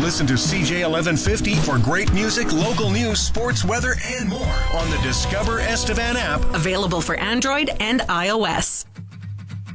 Listen to CJ 1150 for great music, local news, sports, weather, and more on the Discover Estevan app. Available for Android and iOS.